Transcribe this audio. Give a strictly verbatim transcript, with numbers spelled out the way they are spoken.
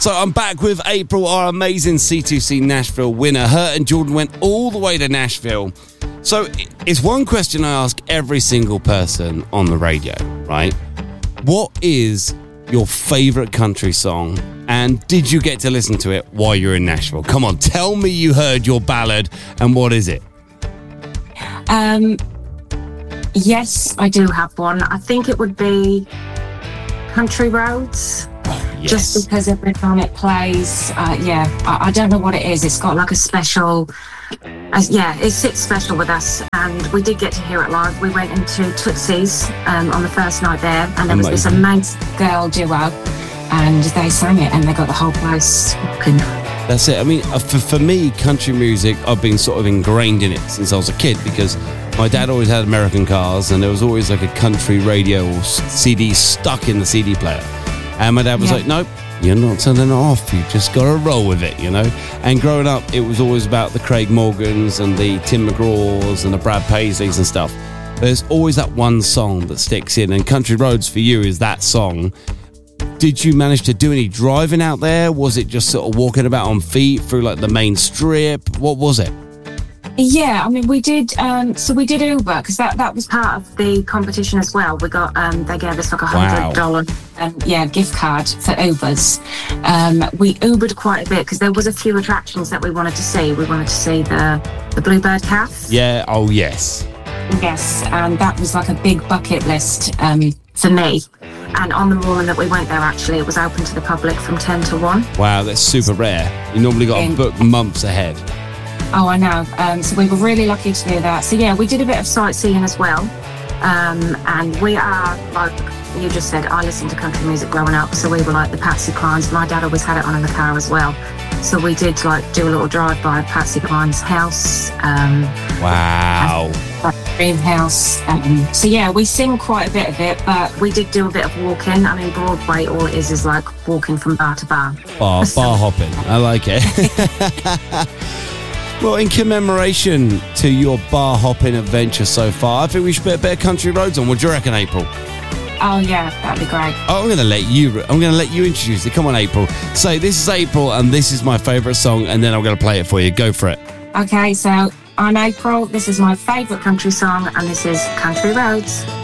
So I'm back with April, our amazing C two C Nashville winner. Her and Jordan went all the way to Nashville. So it's one question I ask every single person on the radio, right? What is your favourite country song? And did you get to listen to it while you're in Nashville? Come on, tell me you heard your ballad, and what is it? Um, yes, I do have one. I think it would be Country Roads. Oh, yes. Just because every time it plays, uh, yeah, I, I don't know what it is. It's got like a special, uh, yeah, it sits special with us. And we did get to hear it live. We went into Tootsie's um, on the first night there, and there was this amazing girl duo, and they sang it, and they got the whole place rocking. That's it. I mean, for, for me, country music, I've been sort of ingrained in it since I was a kid, because my dad always had American cars, and there was always like a country radio or C D stuck in the C D player. And my dad was yeah. like, nope, you're not turning it off. You just got to roll with it, you know? And growing up, it was always about the Craig Morgans and the Tim McGraws and the Brad Paisleys and stuff. There's always that one song that sticks in, and Country Roads for you is that song. Did you manage to do any driving out there? Was it just sort of walking about on feet through like the main strip? What was it? Yeah, I mean, we did, um, so we did Uber, because that, that was part of the competition as well. We got, um, they gave us like a one hundred dollars wow. um, yeah, gift card for Ubers. Um, we Ubered quite a bit, because there was a few attractions that we wanted to see. We wanted to see the, the Bluebird Cafe. Yeah, oh yes. Yes, and that was like a big bucket list um, for me. And on the morning that we went there, actually, it was open to the public from ten to one. Wow, that's super rare. You normally got to book months ahead. Oh, I know. Um, so we were really lucky to do that. So, yeah, we did a bit of sightseeing as well. Um, and we are, like you just said, I listened to country music growing up. So we were like the Patsy Clines. My dad always had it on in the car as well. So we did like do a little drive by Patsy Cline's house. Um, wow. Dream house. Um, so, yeah, we sing quite a bit of it, but we did do a bit of walking. I mean, Broadway, all it is is like walking from bar to bar. Bar, bar hopping. I like it. Well, in commemoration to your bar hopping adventure so far, I think we should put a bit of Country Roads on. What do you reckon, April? Oh yeah, that'd be great. Oh, I'm gonna let you. I'm gonna let you introduce it. Come on, April. Say this is April, and this is my favourite song, and then I'm gonna play it for you. Go for it. Okay, so I'm April. This is my favourite country song, and this is Country Roads.